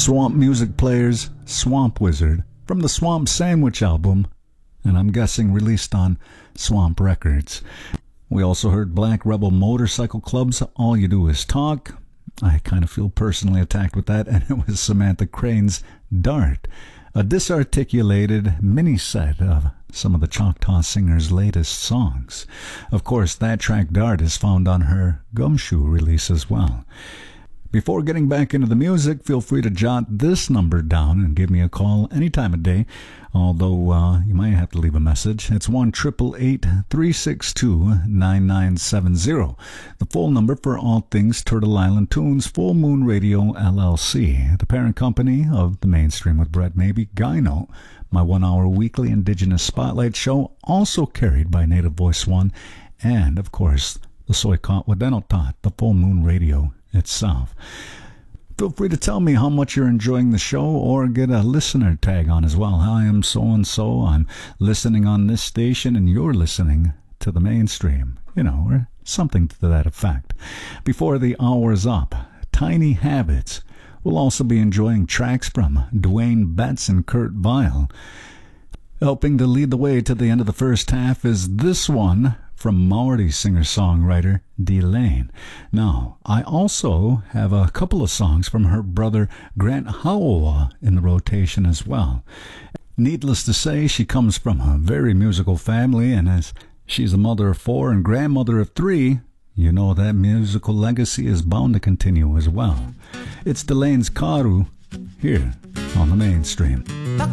Swamp Music Players' Swamp Wizard from the Swamp Sandwich album, and I'm guessing released on Swamp Records. We also heard Black Rebel Motorcycle Club's All You Do Is Talk. I kind of feel personally attacked with that, and it was Samantha Crane's Dart, a disarticulated mini set of some of the Choctaw Singer's latest songs. Of course, that track Dart is found on her Gumshoe release as well. Before getting back into the music, feel free to jot this number down and give me a call any time of day, although you might have to leave a message. It's 1-888-362-9970. The full number for all things Turtle Island Tunes, Full Moon Radio, LLC, the parent company of The Mainstream with Brett Maybe, Gyno, my 1-hour weekly Indigenous Spotlight show, also carried by Native Voice One, and, of course, the Soykot Wadenotot, the Full Moon Radio itself. Feel free to tell me how much you're enjoying the show or get a listener tag on as well. I am so-and-so, I'm listening on this station and you're listening to the Mainstream, or something to that effect. Before the hour is up, Tiny Habits. We'll also be enjoying tracks from Dwayne Betts and Kurt Vile. Helping to lead the way to the end of the first half is this one from Maori singer-songwriter D-Lane. Now, I also have a couple of songs from her brother Grant Hauoa in the rotation as well. Needless to say, she comes from a very musical family, and as she's a mother of 4 and grandmother of 3, you know that musical legacy is bound to continue as well. It's D-Lane's Karu here on the Mainstream.